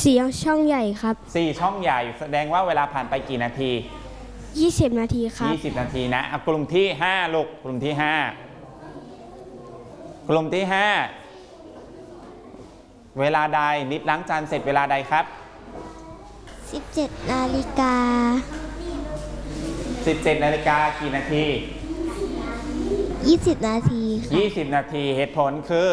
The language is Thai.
4 ช่องใหญ่ครับ 4 ช่องใหญ่แสดงว่าเวลาผ่านไปกี่นาที 20 นาทีครับ 20 นาทีนะกลุ่มที่5ลูกกลุ่มที่5กลุ่มที่5เวลาใดลิฟต์ล้างจานเสร็จเวลาใดครับ 17 นาฬิกา 17 นาฬิกากี่นาที 20 นาที 20 นาทีเหตุผลคือ